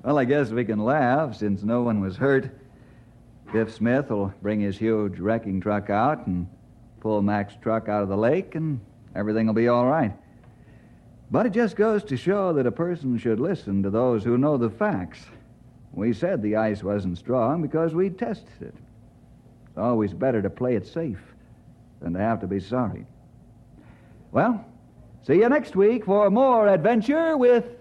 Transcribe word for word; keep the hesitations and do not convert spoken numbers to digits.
Well, I guess we can laugh since no one was hurt. Biff Smith will bring his huge wrecking truck out and pull Mac's truck out of the lake, and everything will be all right. But it just goes to show that a person should listen to those who know the facts. We said the ice wasn't strong because we tested it. It's always better to play it safe than to have to be sorry. Well, see you next week for more adventure with